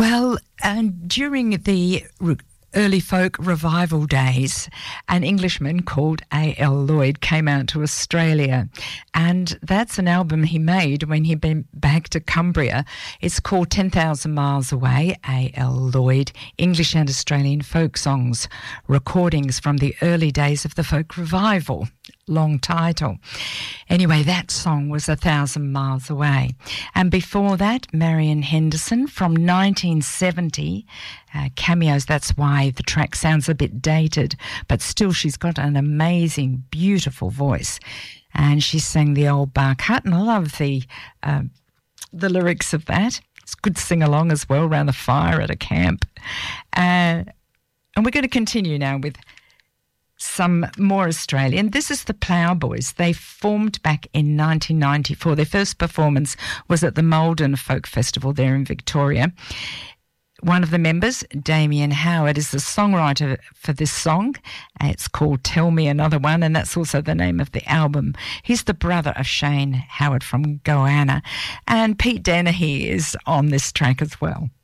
Well, during the early folk revival days, an Englishman called A.L. Lloyd came out to Australia, and that's an album he made when he'd been back to Cumbria. It's called 10,000 Miles Away, A.L. Lloyd, English and Australian Folk Songs, recordings from the early days of the folk revival. Long title. Anyway, that song was 1,000 Miles Away. And before that, Marian Henderson from 1970, Cameos. That's why the track sounds a bit dated, but still she's got an amazing, beautiful voice. And she sang the old Bark Hut, and I love the lyrics of that. It's good to sing along as well around the fire at a camp. And we're going to continue now with some more Australian. This is the Ploughboys. They formed back in 1994. Their first performance was at the Malden Folk Festival there in Victoria. One of the members, Damien Howard, is the songwriter for this song. It's called Tell Me Another One, and that's also the name of the album. He's the brother of Shane Howard from Goanna, and Pete Dennehy is on this track as well.